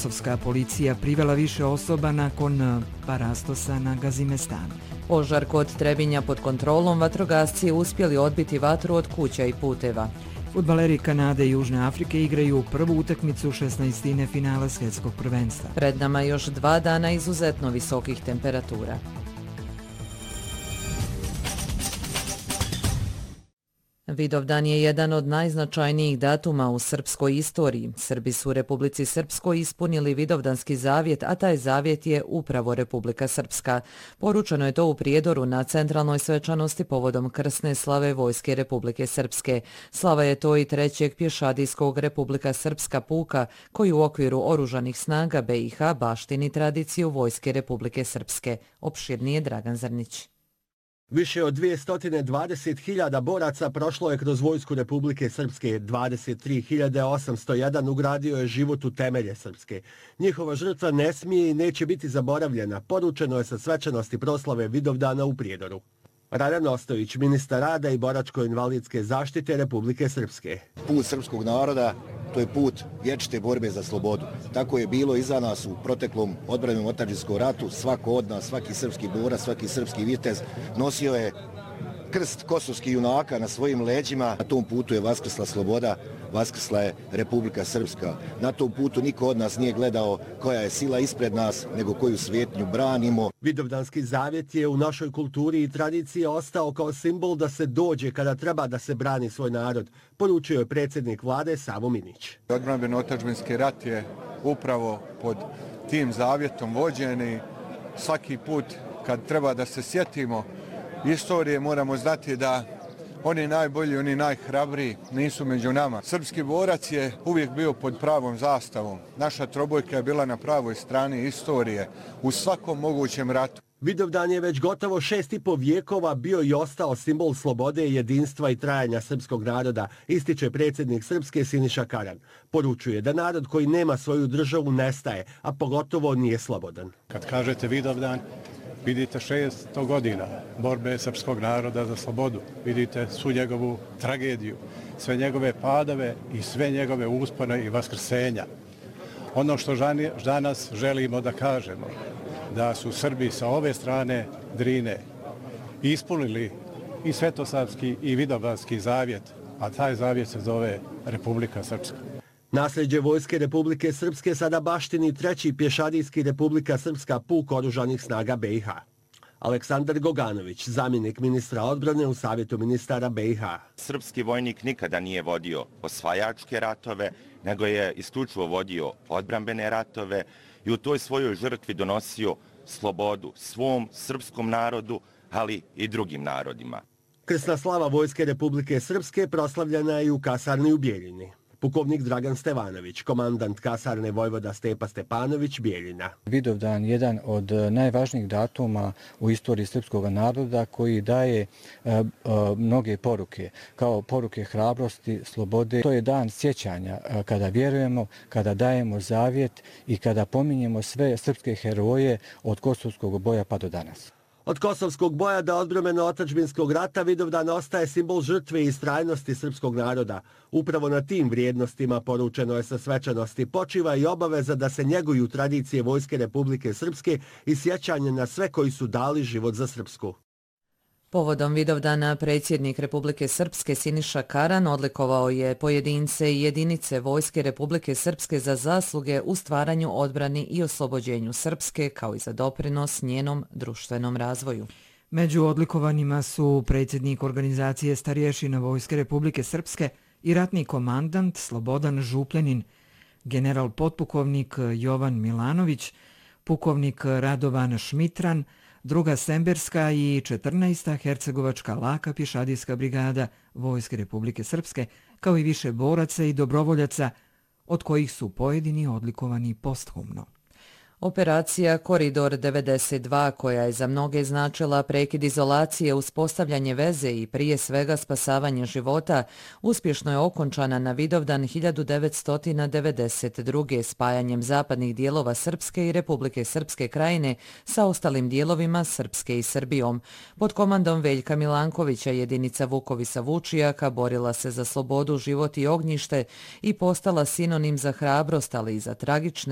Kosovska policija privela više osoba nakon parastosa na Gazimestanu. Požar kod Trebinja pod kontrolom, vatrogasci uspjeli odbiti vatru od kuća i puteva. Fudbaleri Kanade i Južne Afrike igraju prvu utakmicu 16. finala svjetskog prvenstva. Pred nama još 2 dana izuzetno visokih temperatura. Vidovdan je jedan od najznačajnijih datuma u srpskoj istoriji. Srbi su u Republici Srpskoj ispunili Vidovdanski zavjet, a taj zavjet je upravo Republika Srpska. Poručeno je to u Prijedoru na centralnoj svečanosti povodom krsne slave Vojske Republike Srpske. Slava je to i 3. pješadijskog Republika Srpska puka, koji u okviru oružanih snaga BiH baštini tradiciju Vojske Republike Srpske. Opširnije Dragan Zrnić. Više od 220.000 boraca prošlo je kroz Vojsku Republike Srpske, 23.801 ugradio je život u temelje Srpske. Njihova žrtva ne smije i neće biti zaboravljena, poručeno je sa svečanosti proslave Vidovdana u Prijedoru. Radan Ostojić, ministar rada i boračko-invalidske zaštite Republike Srpske. Put srpskog naroda, to je put vječite borbe za slobodu. Tako je bilo i za nas u proteklom odbrambenom otadžbinskom ratu. Svako od nas, svaki srpski borac, svaki srpski vitez nosio je krst kosovskih junaka na svojim leđima. Na tom putu je vaskrsla sloboda, vaskrsla je Republika Srpska. Na tom putu niko od nas nije gledao koja je sila ispred nas, nego koju svijetnju branimo. Vidovdanski zavjet je u našoj kulturi i tradiciji ostao kao simbol da se dođe kada treba da se brani svoj narod, poručio je predsjednik vlade Savo Minić. Odbrambeno otadžbinski rat je upravo pod tim zavjetom vođen i svaki put kad treba da se sjetimo istorije moramo znati da oni najbolji, oni najhrabriji nisu među nama. Srpski borac je uvijek bio pod pravom zastavom. Naša trobojka je bila na pravoj strani istorije u svakom mogućem ratu. Vidovdan je već gotovo 6,5 vijekova bio i ostao simbol slobode, jedinstva i trajanja srpskog naroda, ističe predsjednik Srpske Siniša Karan. Poručuje da narod koji nema svoju državu nestaje, a pogotovo nije slobodan. Kad kažete Vidovdan, vidite 600 godina borbe srpskog naroda za slobodu. Vidite svu njegovu tragediju, sve njegove padove i sve njegove uspone i vaskrsenja. Ono što danas želimo da kažemo, da su Srbi sa ove strane Drine ispunili i Svetosavski i Vidovdanski zavjet, a taj zavjet se zove Republika Srpska. Nasljeđe Vojske Republike Srpske sada baštini 3. pješadijski Republika Srpska puk oružanih snaga BiH. Aleksandar Goganović, zamjenik ministra odbrane u Savjetu ministara BiH. Srpski vojnik nikada nije vodio osvajačke ratove, nego je isključivo vodio odbrambene ratove i u toj svojoj žrtvi donosio slobodu svom srpskom narodu, ali i drugim narodima. Krsna slava Vojske Republike Srpske proslavljena je i u kasarni u Bijeljini. Pukovnik Dragan Stevanović, komandant kasarne vojvoda Stepa Stepanović, Bijeljina. Vidovdan je jedan od najvažnijih datuma u istoriji srpskog naroda koji daje mnoge poruke, kao poruke hrabrosti, slobode. To je dan sjećanja kada vjerujemo, kada dajemo zavjet i kada pominjemo sve srpske heroje od Kosovskog boja pa do danas. Od Kosovskog boja do odbrambeno-otadžbinskog rata Vidovdan ostaje simbol žrtve i istrajnosti srpskog naroda. Upravo na tim vrijednostima, poručeno je sa svečanosti, počiva i obaveza da se njeguju tradicije Vojske Republike Srpske i sjećanje na sve koji su dali život za Srpsku. Povodom Vidovdana predsjednik Republike Srpske Siniša Karan odlikovao je pojedince i jedinice Vojske Republike Srpske za zasluge u stvaranju, odbrani i oslobođenju Srpske, kao i za doprinos njenom društvenom razvoju. Među odlikovanima su predsjednik organizacije starješina Vojske Republike Srpske i ratni komandant Slobodan Župljanin, general potpukovnik Jovan Milanović, pukovnik Radovan Šmitran, 2. Semberska i 14. Hercegovačka laka pješadijska brigada Vojske Republike Srpske, kao i više boraca i dobrovoljaca, od kojih su pojedini odlikovani posthumno. Operacija Koridor 92, koja je za mnoge značila prekid izolacije, uspostavljanje veze i prije svega spasavanje života, uspješno je okončana na Vidovdan 1992. spajanjem zapadnih dijelova Srpske i Republike Srpske krajine sa ostalim dijelovima Srpske i Srbijom. Pod komandom Veljka Milankovića jedinica Vukovisa Vučijaka borila se za slobodu, život i ognjište i postala sinonim za hrabrost, ali i za tragične